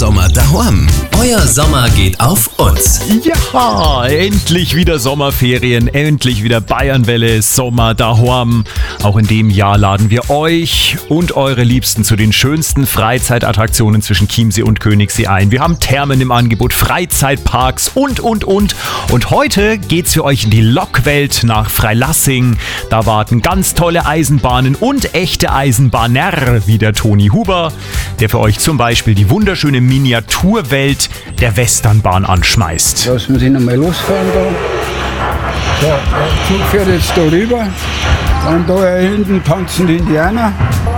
Sommer daheim. Euer Sommer geht auf uns. Ja, endlich wieder Sommerferien, endlich wieder Bayernwelle, Sommer daheim. Auch in dem Jahr laden wir euch und eure Liebsten zu den schönsten Freizeitattraktionen zwischen Chiemsee und Königssee ein. Wir haben Thermen im Angebot, Freizeitparks und. Und heute geht's für euch in die Lokwelt nach Freilassing. Da warten ganz tolle Eisenbahnen und echte Eisenbahner wie der Toni Huber, der für euch zum Beispiel die wunderschöne Miniaturwelt der Westernbahn anschmeißt. Lassen wir den einmal losfahren da. So, der Zug fährt jetzt da rüber. Dann da hinten tanzen die Indianer.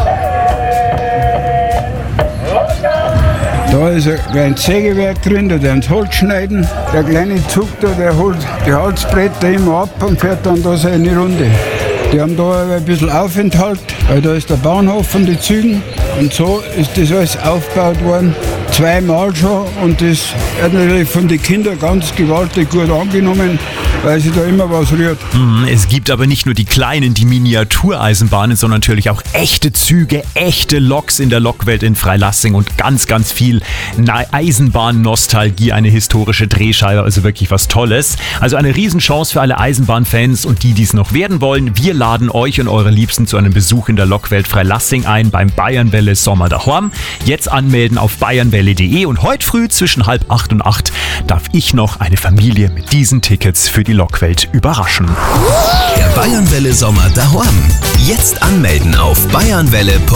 Da ist ein kleines Sägewerk drin, da werden sie Holz schneiden. Der kleine Zug da, der holt die Holzbretter immer ab und fährt dann da seine Runde. Die haben da ein bisschen Aufenthalt, weil da ist der Bahnhof von den Zügen. Und so ist das alles aufgebaut worden, zweimal schon. Und das wird natürlich von den Kindern ganz gewaltig gut angenommen, weil sich da immer was rührt. Es gibt aber nicht nur die kleinen, die Miniatureisenbahnen, sondern natürlich auch echte Züge, echte Loks in der Lokwelt in Freilassing und ganz viel Eisenbahn-Nostalgie, eine historische Drehscheibe, also wirklich was Tolles. Also eine Riesenchance für alle Eisenbahnfans und die es noch werden wollen. Wir laden euch und eure Liebsten zu einem Besuch in der Lokwelt Freilassing ein beim Bayernwelle Sommer daheim. Jetzt anmelden auf bayernwelle.de und heute früh zwischen 7:30 und 8 darf ich noch eine Familie mit diesen Tickets für die Lokwelt überraschen. Der Bayernwelle Sommer daheim. Jetzt anmelden auf bayernwelle.de.